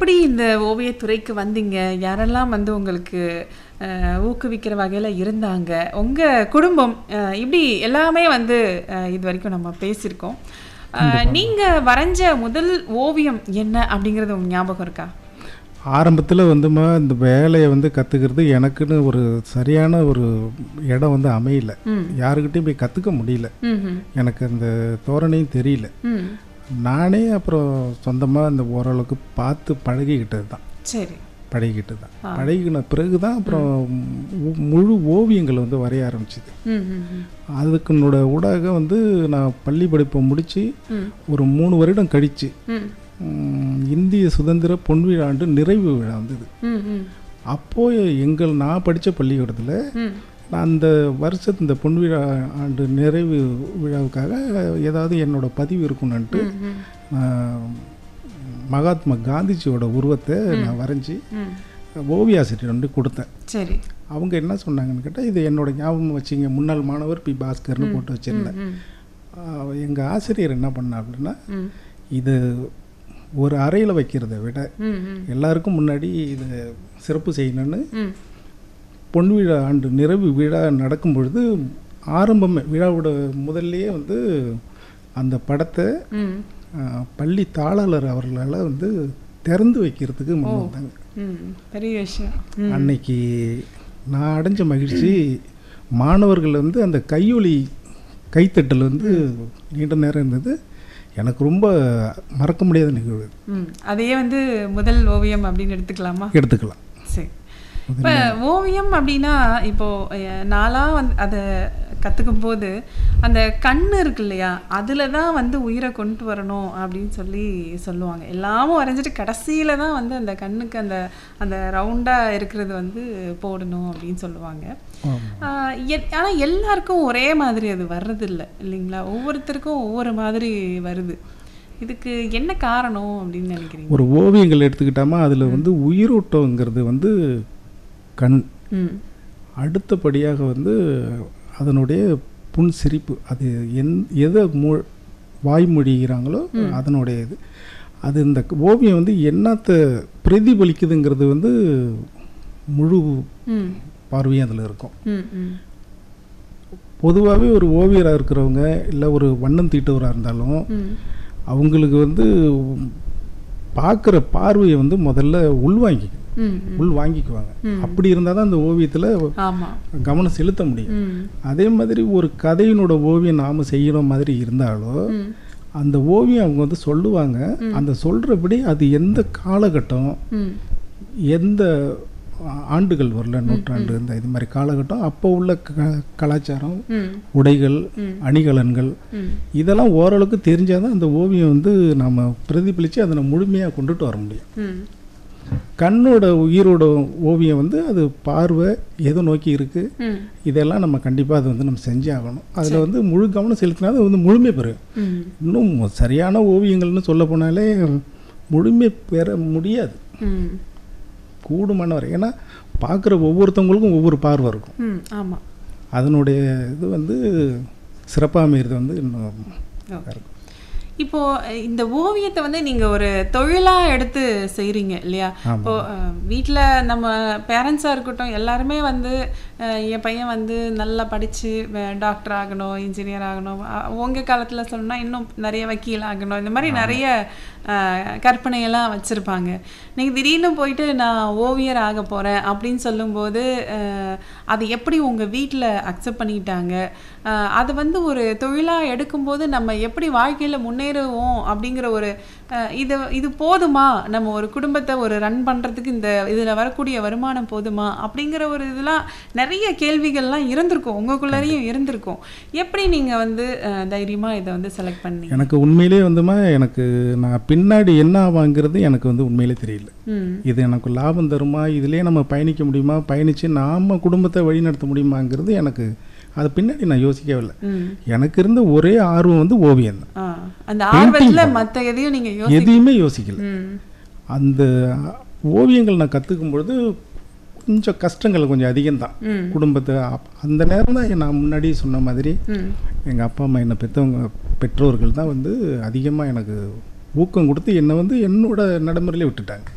எப்படி இந்த ஓவியத்துறைக்கு வந்தீங்க? யாரெல்லாம் வந்து உங்களுக்கு ஊக்குவிக்கிற வகையில் இருந்தாங்க? உங்கள் குடும்பம் இப்படி எல்லாமே வந்து இது வரைக்கும் நம்ம பேசியிருக்கோம். நீங்கள் வரைஞ்ச முதல் ஓவியம் என்ன அப்படிங்கிறது உங்களுக்கு ஞாபகம் இருக்கா? ஆரம்பத்தில் வந்துமா இந்த வேலையை வந்து கற்றுக்கிறது எனக்குன்னு ஒரு சரியான ஒரு இடம் வந்து அமையல. யாருக்கிட்டையும் போய் கற்றுக்க முடியல. எனக்கு அந்த தோரணையும் தெரியல. நானே அப்புறம் சொந்தமாக இந்த ஓரளவுக்கு பார்த்து பழகிக்கிட்டது தான். சரி, பழகின பிறகு தான் அப்புறம் முழு ஓவியங்கள் வந்து வரைய ஆரம்பிச்சிது. அதுக்குன்னோட ஊடாக வந்து நான் பள்ளி படிப்பை முடித்து ஒரு 3 வருடம் கழித்து இந்திய சுதந்திர பொன்விழா ஆண்டு நிறைவு விழா வந்தது. அப்போது நான் படித்த பள்ளிக்கூடத்தில் அந்த வருஷத்து இந்த பொன்விழா ஆண்டு நிறைவு விழாவுக்காக ஏதாவது என்னோடய பதிவு இருக்குன்னுட்டு மகாத்மா காந்திஜியோட உருவத்தை நான் வரைஞ்சி ஓவியாசிரியர் வந்து கொடுத்தேன். சரி, அவங்க என்ன சொன்னாங்கன்னு கேட்டால், இது என்னோடய ஞாபகம் வச்சுங்க, முன்னாள் மாணவர் பி பாஸ்கர்னு போட்டு வச்சுருந்தேன். எங்கள் ஆசிரியர் என்ன பண்ணா அப்படின்னா, இது ஒரு அறையில் வைக்கிறத விட எல்லாருக்கும் முன்னாடி இதை சிறப்பு செய்யணும்னு பொன்விழா ஆண்டு நிறைவு விழா நடக்கும் பொழுது ஆரம்பமே விழாவோட முதல்லையே வந்து அந்த படத்தை பள்ளி தாளாளர் அவர்களால் வந்து திறந்து வைக்கிறதுக்கு முன் வந்தாங்க. பெரிய விஷயம். அன்னைக்கு நான் அடைஞ்ச மகிழ்ச்சி, மாணவர்கள் வந்து அந்த கையொலி கைத்தட்டல் வந்து நீண்ட நேரம் இருந்தது. எனக்கு ரொம்ப மறக்க முடியாத நிகழ்வு. அதையே வந்து முதல் ஓவியம் அப்படின்னு எடுத்துக்கலாமா? எடுத்துக்கலாம். சரி, இப்போ ஓவியம் அப்படின்னா இப்போது நான்லாம் வந்து அதை கற்றுக்கும் போது அந்த கண் இருக்கு இல்லையா, அதில் தான் வந்து உயிரை கொண்டு வரணும் அப்படின்னு சொல்லுவாங்க. எல்லாமும் வரைஞ்சிட்டு கடைசியில் தான் வந்து அந்த கண்ணுக்கு அந்த அந்த ரவுண்டாக இருக்கிறது வந்து போடணும் அப்படின்னு சொல்லுவாங்க. ஆனால் எல்லாருக்கும் ஒரே மாதிரி அது வர்றதில்லை இல்லைங்களா? ஒவ்வொருத்தருக்கும் ஒவ்வொரு மாதிரி வருது. இதுக்கு என்ன காரணம் அப்படின்னு நினைக்கிறீங்க? ஒரு ஓவியங்கள் எடுத்துக்கிட்டாமா அதில் வந்து உயிரோட்டங்கிறது வந்து கண். அடுத்தபடியாக வந்து அதனுடைய புன் சிரிப்பு, அது எதை வாய்மொழிகிறாங்களோ அதனுடைய இது. அது இந்த ஓவியம் வந்து என்னத்தை பிரதிபலிக்குதுங்கிறது வந்து முழு பார்வையும் அதில் இருக்கும். பொதுவாகவே ஒரு ஓவியராக இருக்கிறவங்க இல்லை ஒரு வண்ணம் தீட்டவராக இருந்தாலும் அவங்களுக்கு வந்து பார்க்குற பார்வையை வந்து முதல்ல உள்வாங்கிக்குவாங்க. அப்படி இருந்தால் தான் அந்த ஓவியத்தில் கவனம் செலுத்த முடியும். அதே மாதிரி ஒரு கதையினோட ஓவியம் நாம் செய்கிற மாதிரி இருந்தாலோ அந்த ஓவியம் அவங்க வந்து சொல்லுவாங்க. அந்த சொல்கிறபடி அது எந்த காலகட்டம், எந்த ஆண்டுகள் வரல, நூற்றாண்டு, இந்த இது மாதிரி காலகட்டம், அப்போ உள்ள கலாச்சாரம், உடைகள், அணிகலன்கள் இதெல்லாம் ஓரளவுக்கு தெரிஞ்சால் தான் அந்த ஓவியம் வந்து நாம் பிரதிபலித்து அதை முழுமையாக கொண்டுட்டு வர முடியும். கண்ணோட உயிரோட ஓவியம் வந்து அது பார்வை எதை நோக்கி இருக்குது, இதெல்லாம் நம்ம கண்டிப்பாக அதை வந்து நம்ம செஞ்சே ஆகணும். அதில் வந்து முழு கவனம் செலுத்தினா அது வந்து முழுமை பெறும். இன்னும் சரியான ஓவியங்கள்னு சொல்ல போனாலே முழுமை பெற முடியாது கூடுமானவர். ஏன்னா பார்க்குற ஒவ்வொருத்தவங்களுக்கும் ஒவ்வொரு பார்வை இருக்கும். ஆமாம், அதனுடைய இது வந்து சிறப்பாக அமைகிறது வந்து இன்னும் இருக்கும். இப்போது இந்த ஓவியத்தை வந்து நீங்கள் ஒரு தொழிலாக எடுத்து செய்கிறீங்க இல்லையா? இப்போது வீட்டில் நம்ம பேரண்ட்ஸாக இருக்கட்டும் எல்லாருமே வந்து என் பையன் வந்து நல்லா படித்து டாக்டர் ஆகணும், இன்ஜினியர் ஆகணும், உங்கள் காலத்தில் சொல்லணும்னா இன்னும் நிறைய வக்கீல் ஆகணும், இந்த மாதிரி நிறைய கற்பனையெல்லாம் வச்சுருப்பாங்க. நீங்கள் திடீர்னு போயிட்டு நான் ஓவியர் ஆக போகிறேன் அப்படின்னு சொல்லும்போது அது எப்படி உங்கள் வீட்டில் அக்செப்ட் பண்ணிக்கிட்டாங்க? அது வந்து ஒரு தொழிலாக எடுக்கும்போது நம்ம எப்படி வாழ்க்கையில் முன்னேறுவோம் அப்படிங்கிற ஒரு இது போதுமா, நம்ம ஒரு குடும்பத்தை ஒரு ரன் பண்ணுறதுக்கு இந்த இதில் வரக்கூடிய வருமானம் போதுமா அப்படிங்கிற ஒரு இதெல்லாம் நிறைய கேள்விகள்லாம் இருந்திருக்கும், உங்களுக்குள்ளேயும் இருந்திருக்கும். எப்படி நீங்கள் வந்து தைரியமாக இதை வந்து செலக்ட் பண்ணி? எனக்கு உண்மையிலே வந்துமா எனக்கு நான் பின்னாடி என்ன ஆவாங்கிறது எனக்கு வந்து உண்மையிலே தெரியல. இது எனக்கு லாபம் தருமா, இதுலேயே நம்ம பயணிக்க முடியுமா, பயணித்து நாம் குடும்பத்தை வழிநடத்த முடியுமாங்கிறது எனக்கு அது பின்னாடி நான் யோசிக்கவே இல்லை. எனக்கு இருந்த ஒரே ஆர்வம் வந்து ஓவியம் தான். அந்த ஆர்வத்துல மத்த எதையும் நீங்க எதையுமே யோசிக்கல. அந்த ஓவியங்கள் நான் கற்றுக்கும் பொழுது கொஞ்சம் கஷ்டங்கள் கொஞ்சம் அதிகம்தான் குடும்பத்தை. அந்த நேரம் தான் நான் முன்னாடி சொன்ன மாதிரி எங்கள் அப்பா அம்மா என்னை பெற்றோர்கள் தான் வந்து அதிகமாக எனக்கு ஊக்கம் கொடுத்து என்னை வந்து என்னோட நடைமுறையிலே விட்டுட்டாங்க.